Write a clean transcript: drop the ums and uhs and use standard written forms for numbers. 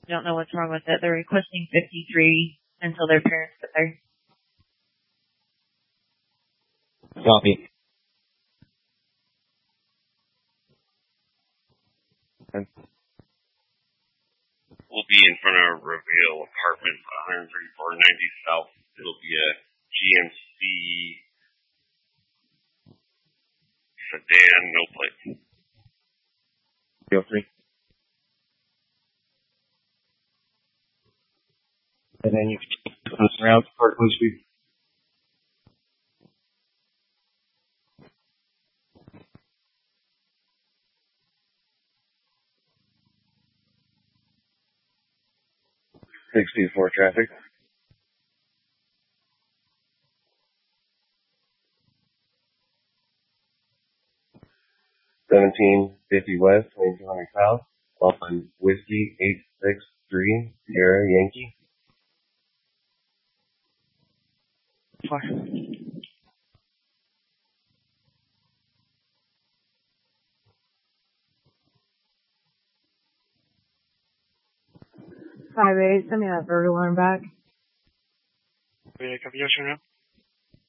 Don't know what's wrong with it. They're requesting 53 until their parents get there. Copy. We'll be in front of Reveal Apartments, 13490 South. It'll be a GMC sedan, no plate. Feel free. And then you can turn around to Parkland Street. (624) traffic. (1750) West, 2200 South, on Whiskey 863 Sierra Yankee. 4. 5-8, send me that bird alarm back. Copy, yes or no?